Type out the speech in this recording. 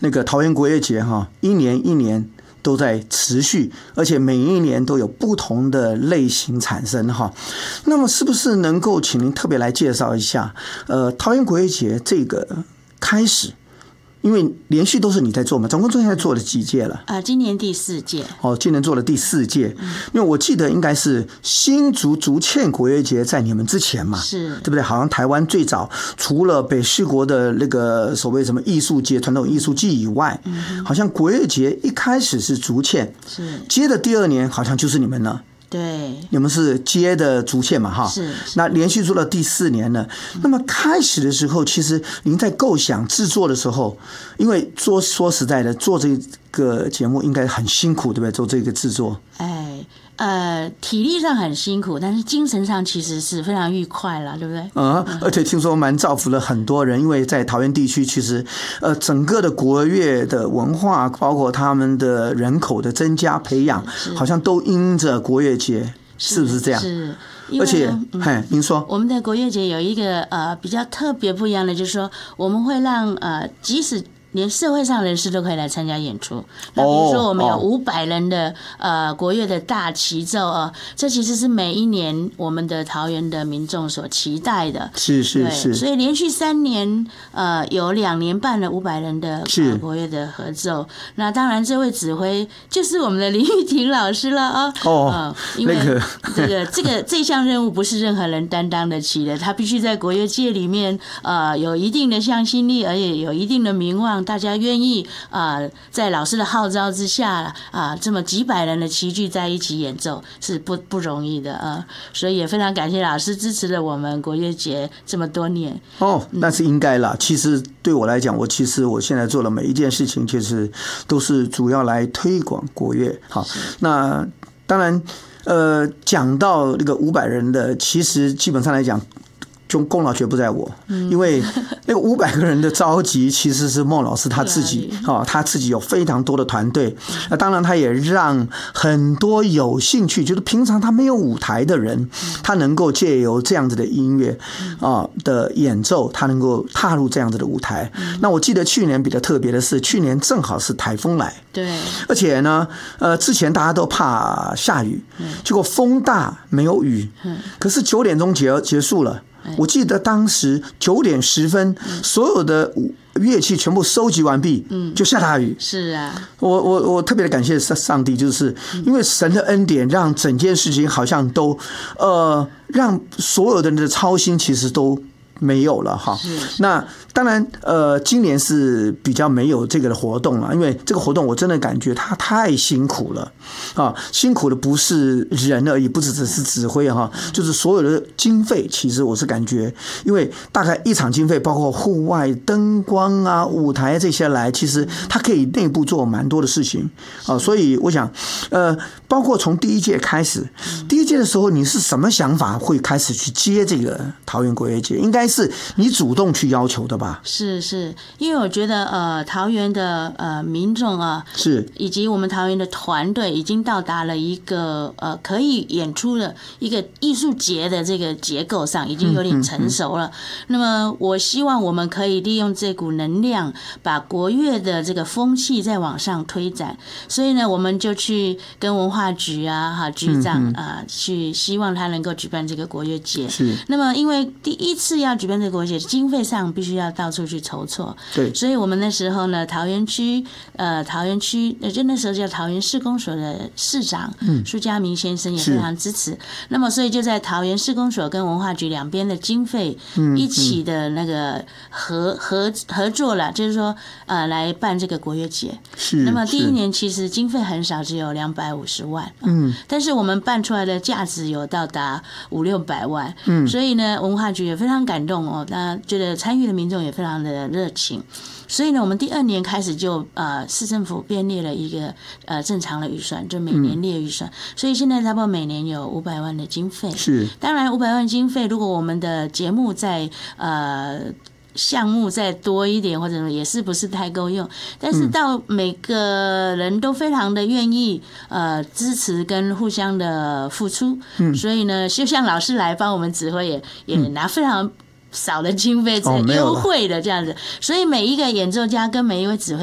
那个桃园国乐节一年一年都在持续，而且每一年都有不同的类型产生哈。那么是不是能够请您特别来介绍一下桃园国乐节这个开始？因为连续都是你在做嘛，总共现在做了几届了？ 今年第4届。 今年做了第4届。因为我记得应该是新竹竹堑国乐节在你们之前嘛， 是对不对？好像台湾最早除了北市国的那个所谓什么艺术节、传统艺术季以外，好像国乐节一开始是竹堑， 是接的第2年好像就是你们了。 对， 你们是接的竹堑嘛哈？ 是。 那连续做了第4年了。那么开始的时候，其实您在构想制作的时候，因为说实在的，做这个节目应该很辛苦，对不对？做这个制作， 体力上很辛苦，但是精神上其实是非常愉快了，对不对？ 而且听说蛮造福了很多人，因为在桃园地区，其实整个的国乐的文化，包括他们的人口的增加培养，好像都因着国乐节，是不是这样？ 是。 而且，您说我们的国乐节有一个比较特别不一样的，就是说我们会让即使连社会上人士都可以来参加演出。那比如说我们有500人的国乐的大齐奏这其实是每一年我们的桃园的民众所期待的。 是。 所以连续3年有2年办了500人的国乐的合奏。那当然这位指挥就是我们的林玉婷老师了因为这项任务不是任何人担当得起的，他必须在国乐界里面有一定的向心力，而且有一定的名望。大家愿意在老师的号召之下这么几百人的齐聚在一起演奏是不容易的所以也非常感谢老师支持了我们国乐节这么多年。 那是应该啦。其实对我来讲，我现在做的每一件事情，其实都是主要来推广国乐。好，那当然讲到那个500人的，其实基本上来讲，就功劳绝不在我，因为那个500个人的召集其实是孟老师他自己他自己有非常多的团队。那当然他也让很多有兴趣，就是平常他没有舞台的人，他能够借由这样子的音乐的演奏，他能够踏入这样子的舞台。那我记得去年比较特别的是，去年正好是台风来， 对， 而且呢之前大家都怕下雨，结果风大没有雨，可是9点钟结束了。我记得当时9点10分，所有的乐器全部收集完毕，就下大雨。 是啊， 我特别的感谢上帝，就是因为神的恩典，让整件事情好像都让所有的人的操心其实都没有了哈。那当然今年是比较没有这个的活动了，因为这个活动我真的感觉它太辛苦了辛苦的不是人而已，不只是指挥就是所有的经费，其实我是感觉，因为大概一场经费包括户外灯光舞台这些来，其实它可以内部做蛮多的事情所以我想包括从第1届开始，第1届的时候你是什么想法会开始去接这个桃园国乐节？应该是你主动去要求的吧？ 是，因为我觉得桃园的民众是以及我们桃园的团队已经到达了一个可以演出的一个艺术节的这个结构上，已经有点成熟了。那么我希望我们可以利用这股能量，把国乐的这个风气再往上推展。所以呢，我们就去跟文化局局长去希望他能够举办这个国乐节。 是。 那么因为第1次要举办这个国乐节，经费上必须要到处去筹措。 对。 所以我们那时候呢，桃园区就那时候叫桃园市公所的市长苏家明先生也非常支持。那么所以就在桃园市公所跟文化局两边的经费一起的那个合作了，就是说来办这个国乐节。 是。 那么第1年其实经费很少，只有250万。但是我们办出来的价值有到达500-600万。所以呢，文化局也非常感动那觉得参与的民众也非常的热情。所以呢，我们第2年开始就市政府编列了一个正常的预算，就每年列预算。所以现在差不多每年有500万的经费。是。当然500万经费，如果我们的节目在项目再多一点或者也是不是太够用，但是到每个人都非常的愿意支持跟互相的付出。所以呢，就像老师来帮我们指挥也拿非常少的经费，优惠的这样子。所以每一个演奏家跟每一位指挥